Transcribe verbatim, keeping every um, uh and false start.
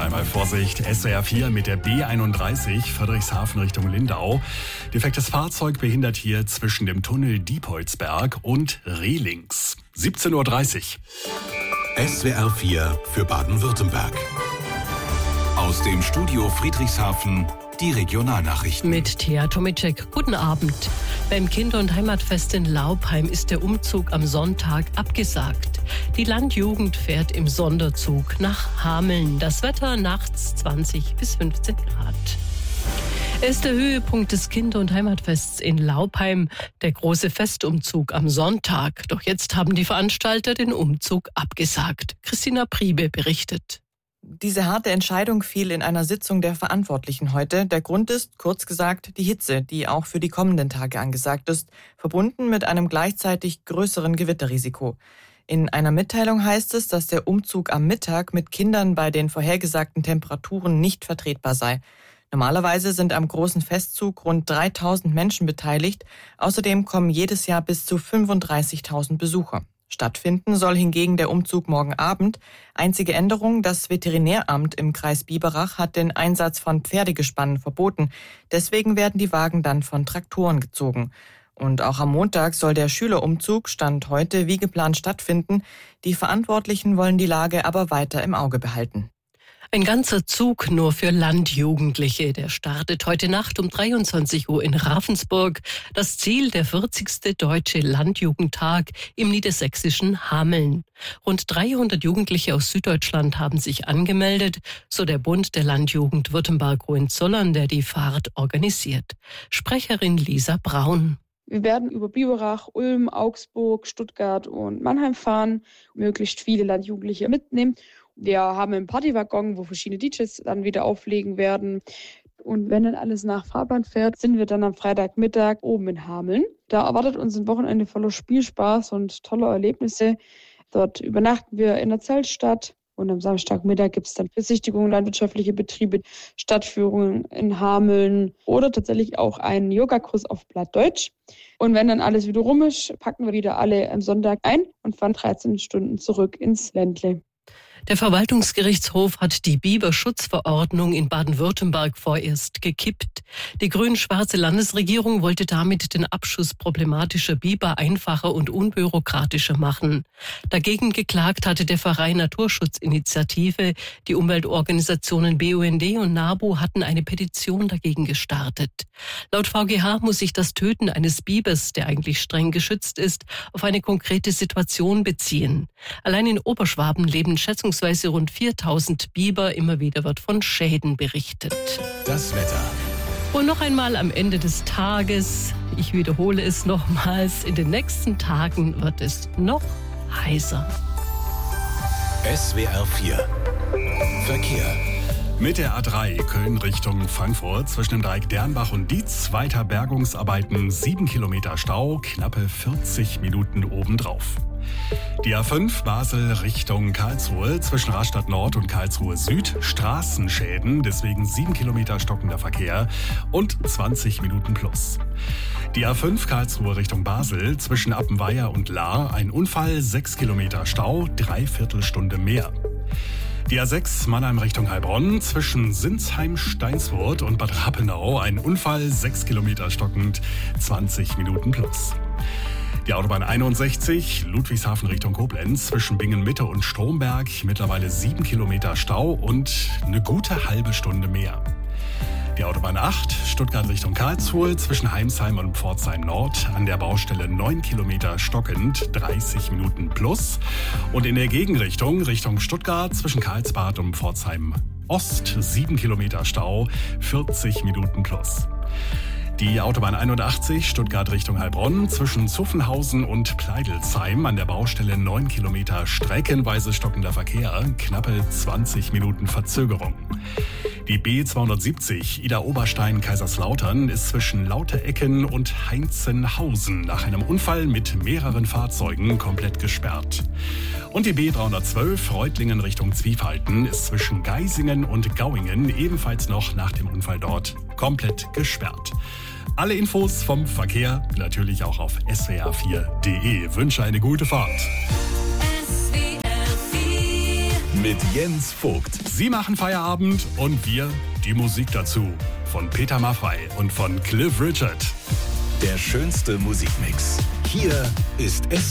einmal Vorsicht, S W R vier mit der B einunddreißig, Friedrichshafen Richtung Lindau. Defektes Fahrzeug behindert hier zwischen dem Tunnel Diepholzberg und Rehlings. siebzehn Uhr dreißig. S W R vier für Baden-Württemberg. Aus dem Studio Friedrichshafen die Regionalnachrichten. Mit Thea Tomicek. Guten Abend. Beim Kinder- und Heimatfest in Laupheim ist der Umzug am Sonntag abgesagt. Die Landjugend fährt im Sonderzug nach Hameln. Das Wetter nachts zwanzig bis fünfzehn Grad. Es ist der Höhepunkt des Kinder- und Heimatfests in Laupheim, der große Festumzug am Sonntag. Doch jetzt haben die Veranstalter den Umzug abgesagt. Christina Priebe berichtet. Diese harte Entscheidung fiel in einer Sitzung der Verantwortlichen heute. Der Grund ist, kurz gesagt, die Hitze, die auch für die kommenden Tage angesagt ist, verbunden mit einem gleichzeitig größeren Gewitterrisiko. In einer Mitteilung heißt es, dass der Umzug am Mittag mit Kindern bei den vorhergesagten Temperaturen nicht vertretbar sei. Normalerweise sind am großen Festzug rund dreitausend Menschen beteiligt. Außerdem kommen jedes Jahr bis zu fünfunddreißigtausend Besucher. Stattfinden soll hingegen der Umzug morgen Abend. Einzige Änderung, das Veterinäramt im Kreis Biberach hat den Einsatz von Pferdegespannen verboten. Deswegen werden die Wagen dann von Traktoren gezogen. Und auch am Montag soll der Schülerumzug, Stand heute, wie geplant stattfinden. Die Verantwortlichen wollen die Lage aber weiter im Auge behalten. Ein ganzer Zug nur für Landjugendliche. Der startet heute Nacht um dreiundzwanzig Uhr in Ravensburg. Das Ziel der vierzigste Deutsche Landjugendtag im niedersächsischen Hameln. Rund dreihundert Jugendliche aus Süddeutschland haben sich angemeldet, so der Bund der Landjugend Württemberg-Hohenzollern, der die Fahrt organisiert. Sprecherin Lisa Braun. Wir werden über Biberach, Ulm, Augsburg, Stuttgart und Mannheim fahren, möglichst viele Landjugendliche mitnehmen. Wir haben einen Partywaggon, wo verschiedene D Js dann wieder auflegen werden. Und wenn dann alles nach Fahrplan fährt, sind wir dann am Freitagmittag oben in Hameln. Da erwartet uns ein Wochenende voller Spielspaß und tolle Erlebnisse. Dort übernachten wir in der Zeltstadt. Und am Samstagmittag gibt es dann Besichtigungen, landwirtschaftliche Betriebe, Stadtführungen in Hameln oder tatsächlich auch einen Yogakurs auf Plattdeutsch. Und wenn dann alles wieder rum ist, packen wir wieder alle am Sonntag ein und fahren dreizehn Stunden zurück ins Ländle. Der Verwaltungsgerichtshof hat die Biberschutzverordnung in Baden-Württemberg vorerst gekippt. Die grün-schwarze Landesregierung wollte damit den Abschuss problematischer Biber einfacher und unbürokratischer machen. Dagegen geklagt hatte der Verein Naturschutzinitiative. Die Umweltorganisationen B U N D und NABU hatten eine Petition dagegen gestartet. Laut V G H muss sich das Töten eines Bibers, der eigentlich streng geschützt ist, auf eine konkrete Situation beziehen. Allein in Oberschwaben leben schätzungsweise rund viertausend Biber. Immer wieder wird von Schäden berichtet. Das Wetter. Und noch einmal am Ende des Tages, ich wiederhole es nochmals, in den nächsten Tagen wird es noch heißer. S W R vier. Verkehr. Mit der A drei Köln Richtung Frankfurt zwischen dem Dreieck Dernbach und Dietz weiter Bergungsarbeiten, sieben Kilometer Stau, knappe vierzig Minuten obendrauf. Die A fünf Basel Richtung Karlsruhe zwischen Rastatt Nord und Karlsruhe Süd, Straßenschäden, deswegen sieben Kilometer stockender Verkehr und zwanzig Minuten plus. Die A fünf Karlsruhe Richtung Basel zwischen Appenweier und Lahr, ein Unfall, sechs Kilometer Stau, dreiviertel Stunde mehr. Die A sechs Mannheim Richtung Heilbronn zwischen Sinsheim, Steinsfurt und Bad Rappenau, ein Unfall, sechs Kilometer stockend, zwanzig Minuten plus. Die Autobahn einundsechzig Ludwigshafen Richtung Koblenz zwischen Bingen-Mitte und Stromberg, mittlerweile sieben Kilometer Stau und eine gute halbe Stunde mehr. Die Autobahn acht Stuttgart Richtung Karlsruhe zwischen Heimsheim und Pforzheim Nord an der Baustelle neun Kilometer stockend, dreißig Minuten plus. Und in der Gegenrichtung Richtung Stuttgart zwischen Karlsbad und Pforzheim Ost sieben Kilometer Stau, vierzig Minuten plus. Die Autobahn einundachtzig Stuttgart Richtung Heilbronn zwischen Zuffenhausen und Pleidelsheim an der Baustelle neun Kilometer streckenweise stockender Verkehr, knappe zwanzig Minuten Verzögerung. Die B zweihundertsiebzig Ida-Oberstein-Kaiserslautern ist zwischen Lauterecken und Heinzenhausen nach einem Unfall mit mehreren Fahrzeugen komplett gesperrt. Und die B dreihundertzwölf Reutlingen Richtung Zwiefalten ist zwischen Geisingen und Gauingen ebenfalls noch nach dem Unfall dort komplett gesperrt. Alle Infos vom Verkehr natürlich auch auf S W R vier Punkt D E. Wünsche eine gute Fahrt. S W R vier mit Jens Vogt. Sie machen Feierabend und wir die Musik dazu. Von Peter Maffay und von Cliff Richard. Der schönste Musikmix. Hier ist S